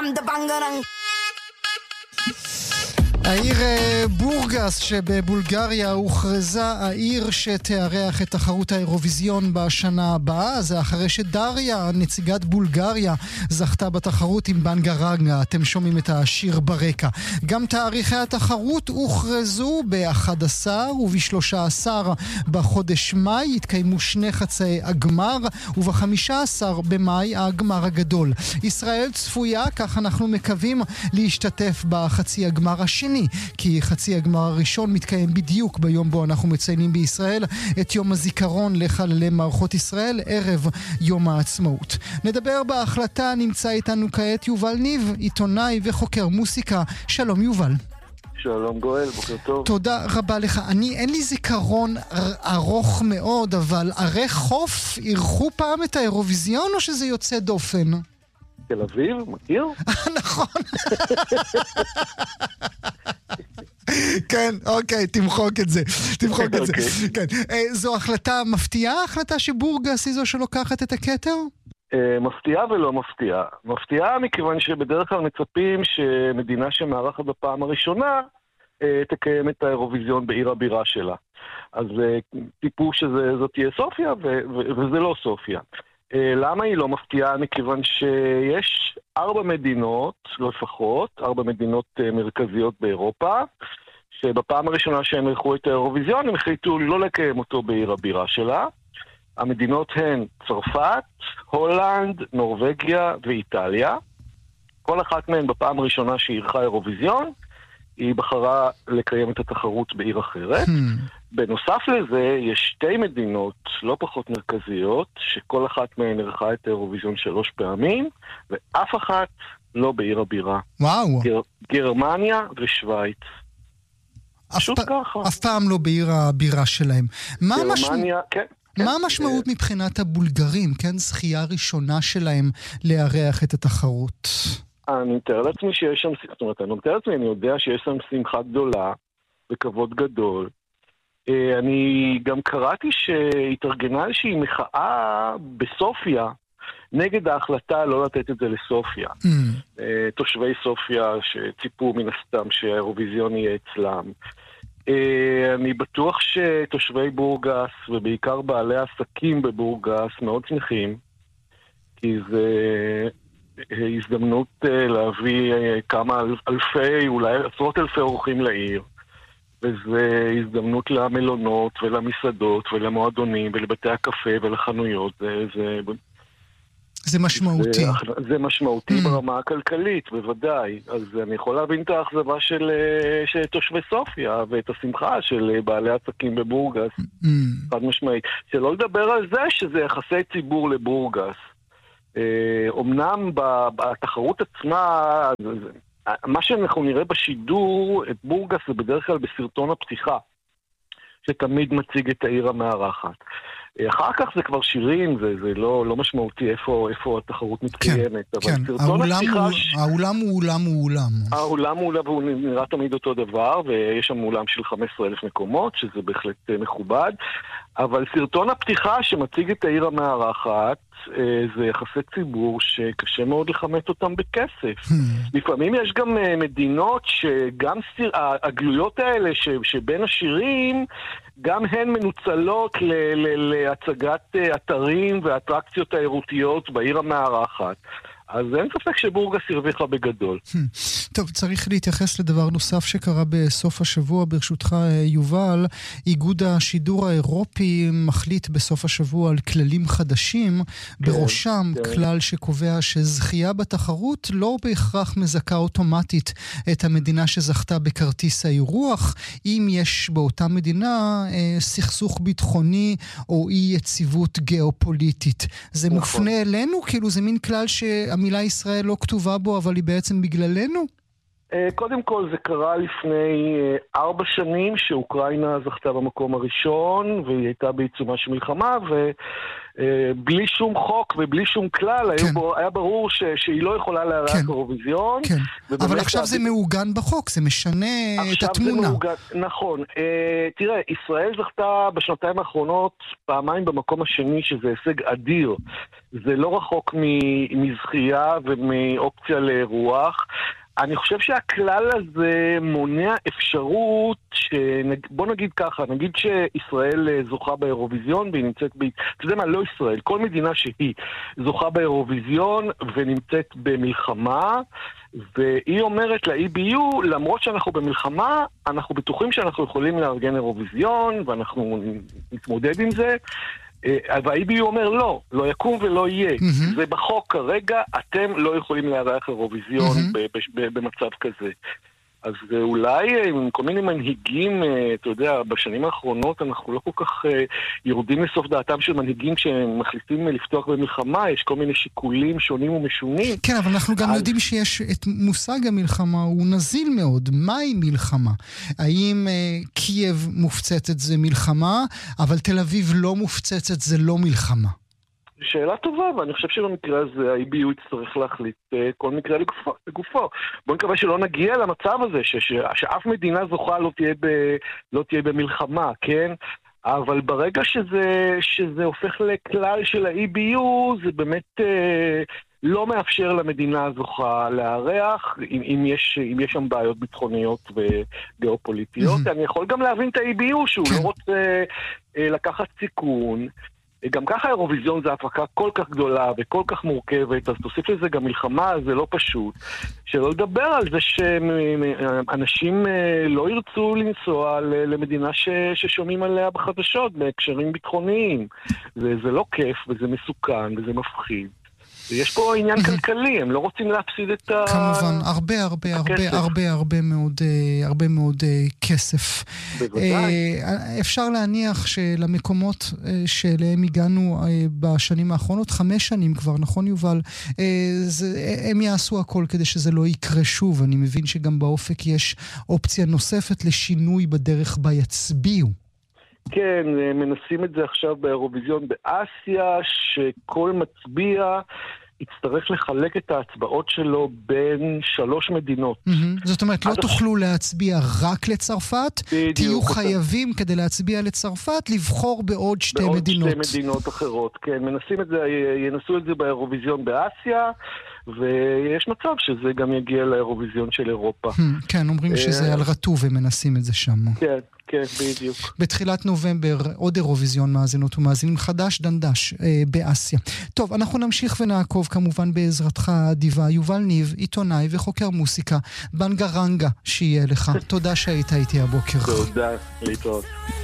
the bangarang. העיר בורגס שבבולגריה הוכרזה העיר שתארח את תחרות האירוויזיון בשנה הבאה. זה אחרי שדריה, נציגת בולגריה, זכתה בתחרות עם בנגרנגה. אתם שומעים את השיר ברקע. גם תאריכי התחרות הוכרזו ב-11 וב-13 בחודש מאי. התקיימו 2 חצאי הגמר, וב-15 במאי הגמר הגדול. ישראל צפויה, כך אנחנו מקווים, להשתתף בחצי הגמר השני, כי חצי הגמר הראשון מתקיים בדיוק ביום בו אנחנו מציינים בישראל את יום הזיכרון לחללי מערכות ישראל, ערב יום העצמאות. נדבר בהחלטה, נמצא איתנו כעת יובל ניב, עיתונאי וחוקר מוסיקה. שלום יובל. שלום גואל, בוקר טוב. תודה רבה לך. אין לי זיכרון ארוך מאוד, אבל ערי חוף אירחו פעם את האירוויזיון או שזה יוצא דופן? תל אביב, מכיר? נכון. כן, אוקיי, תמחוק את זה. כן. זו החלטה מפתיעה? החלטה שבורגס היא זו שלוקחת את הכתר? מפתיעה ולא מפתיעה. מפתיעה מכיוון שבדרך כלל מצפים שמדינה שמארחת בפעם הראשונה תקיים את האירוויזיון בעיר הבירה שלה. אז טיפו שזאת תהיה סופיה, וזה לא סופיה. למה היא לא מפתיעה? מכיוון שיש 4 מדינות, לא לפחות, 4 מדינות מרכזיות באירופה, שבפעם הראשונה שהם ערכו את האירוויזיון, הם החליטו לא לקיים אותו בעיר הבירה שלה. המדינות הן צרפת, הולנד, נורווגיה ואיטליה. כל אחת מהן בפעם הראשונה שהיא ערכה אירוויזיון, היא בחרה לקיים את התחרות בעיר אחרת. בנוסף לזה, יש 2 מדינות לא פחות מרכזיות, שכל אחת מהן ערכה את האירוויזיון 3 פעמים, ואף אחת לא בעיר הבירה. וואו. גרמניה ושוויץ. פשוט ככה. אף פעם לא בעיר הבירה שלהם. גרמניה, כן. מה המשמעות מבחינת הבולגרים, כן? זכייה ראשונה שלהם לארח את התחרות. אני מתאר לעצמי שיש שם, זאת אומרת, אני יודע שיש שם שמחה גדולה וכבוד גדול. אני גם קראתי שהתארגנה איזושהי מחאה בסופיה נגד ההחלטה לא לתת את זה לסופיה. תושבי סופיה שציפו מן הסתם שהאירוויזיון יהיה אצלם. אני בטוח שתושבי בורגס ובעיקר בעלי העסקים בבורגס מאוד שמחים, כי זה הזדמנות להביא כמה אלפי, אולי עשרות אלפי אורחים לעיר, וזה הזדמנות למלונות ולמסעדות ולמועדונים ולבתי הקפה ולחנויות. זה משמעותי. זה משמעותי ברמה הכלכלית, בוודאי. אז אני יכול להבין את האכזבה של תושבי סופיה ואת השמחה של בעלי עסקים בבורגס. חד משמעית. שלא לדבר על זה שזה יחסי ציבור לבורגס. אמנם בתחרות עצמה, מה שאנחנו נראה בשידור, את בורגס זה בדרך כלל בסרטון הפתיחה, שתמיד מציג את העיר המארחת. אחר כך זה כבר שירים, זה לא משמעותי איפה התחרות מתקיימת. כן, האולם הוא אולם. האולם הוא אולם, והוא נראה תמיד אותו דבר, ויש שם אולם של 15,000 מקומות, שזה בהחלט מכובד. אבל סרטון הפתיחה שמציג את העיר המארחת, זה יחסי ציבור שקשה מאוד לכמת אותם בכסף. לפעמים יש גם מדינות שגם הגלויות האלה שבין השירים, גם הן מנוצלות להצגת אתרים ואטרקציות תיירותיות בעיר המארחת. אז אין ספק שבורגס הרוויחה בגדול. טוב, צריך להתייחס לדבר נוסף שקרה בסוף השבוע, ברשותך יובל. איגוד השידור האירופי מחליט בסוף השבוע על כללים חדשים, בראשם כלל שקובע שזכייה בתחרות לא בהכרח מזכה אוטומטית את המדינה שזכתה בכרטיס האירוח, אם יש באותה מדינה סכסוך ביטחוני או אי יציבות גיאופוליטית. זה מופנה אלינו? כאילו זה מין כלל המילה ישראל לא כתובה בו, אבל היא בעצם בגללנו? קודם כל זה קרה לפני 4 שנים שאוקראינה זכתה במקום הראשון, והיא הייתה בעיצומה של מלחמה, בלי שום חוק ובלי שום כלל, היה ברור שהיא לא יכולה לארח אירוויזיון. אבל עכשיו זה מעוגן בחוק, זה משנה את התמונה. נכון. תראה, ישראל זכתה בשנתיים האחרונות פעמיים במקום השני, שזה הישג אדיר. זה לא רחוק מזכייה ומאופציה לאירוח. אני חושב שהכלל הזה מונע אפשרות בוא נגיד ככה, נגיד שישראל זוכה באירוויזיון והיא נמצאת אתה יודע מה, לא ישראל, כל מדינה שהיא זוכה באירוויזיון ונמצאת במלחמה, והיא אומרת ל-EBU, למרות שאנחנו במלחמה, אנחנו בטוחים שאנחנו יכולים לארגן אירוויזיון ואנחנו נתמודד עם זה, וה-EBU אומר לא יקום ולא יהיה. זה בחוק כרגע, אתם לא יכולים לארח אירוויזיון במצב כזה. אז אולי עם כל מיני מנהיגים, אתה יודע, בשנים האחרונות אנחנו לא כל כך יורדים לסוף דעתם של מנהיגים שמחליטים לפתוח במלחמה, יש כל מיני שיקולים שונים ומשונים. כן, אבל אנחנו גם יודעים שיש את מושג המלחמה, הוא נזיל מאוד. מהי מלחמה? האם קייב מופצצת זה מלחמה, אבל תל אביב לא מופצצת זה לא מלחמה? שאלה טובה, ואני חושב שבמקרה הזה ה-EBU יצטרך להחליט כל מקרה לגופו. בוא נקווה שלא נגיע למצב הזה, שאף מדינה זוכה לא תהיה במלחמה, כן? אבל ברגע שזה הופך לכלל של ה-EBU, זה באמת לא מאפשר למדינה הזוכה לארח, אם יש שם בעיות ביטחוניות וגיאופוליטיות. אני יכול גם להבין את ה-EBU, שהוא לא רוצה לקחת סיכון. גם ככה האירוויזיון זה הפקה כל כך גדולה וכל כך מורכבת, אז תוסיף לזה גם מלחמה, זה לא פשוט. שלא לדבר על זה שאנשים לא ירצו לנסוע למדינה ששומעים עליה בחדשות, בהקשרים ביטחוניים. זה לא כיף וזה מסוכן וזה מפחיד. יש פה עניין כלכלי, הם לא רוצים להפסיד את כמובן, הרבה מאוד כסף. בוודאי. אפשר להניח שלמקומות שאליהם הגענו בשנים האחרונות, 5 שנים כבר, נכון יובל? הם יעשו הכל כדי שזה לא יקרה שוב. אני מבין שגם באופק יש אופציה נוספת לשינוי בדרך בה יצביעו. כן, מנסים את זה עכשיו באירוויזיון באסיה, שכל מצביע יצטרך לחלק את ההצבעות שלו בין 3 מדינות. זאת אומרת, לא תוכלו להצביע רק לצרפת, תהיו חייבים כדי להצביע לצרפת, לבחור בעוד 2 מדינות. בעוד 2 מדינות אחרות, כן. ינסו את זה באירוויזיון באסיה, ויש מצב שזה גם יגיע לאירוויזיון של אירופה. כן, אומרים שזה על רטוב ומנסים את זה שם. כן. כן, בדיוק. בתחילת נובמבר, עוד אירוויזיון מאזינות ומאזינים חדש, דנדש, באסיה. טוב, אנחנו נמשיך ונעקוב כמובן בעזרתך האדיבה. יובל ניב, עיתונאי וחוקר מוסיקה, בנגרנגה שיהיה לך. תודה שהיית איתי הבוקר. תודה, להתראות.